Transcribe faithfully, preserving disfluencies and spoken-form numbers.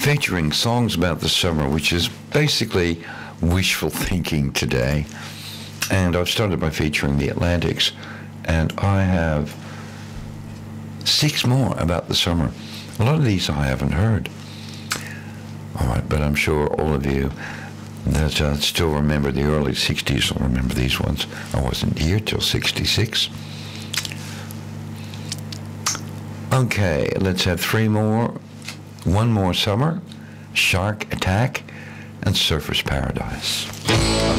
featuring songs about the summer, which is basically wishful thinking today. And I've started by featuring the Atlantics, and I have six more about the summer. A lot of these I haven't heard. All right, but I'm sure all of you that uh, still remember the early sixties will remember these ones. I wasn't here till sixty-six. Okay, let's have three more. One More Summer, Shark Attack, and Surfer's Paradise.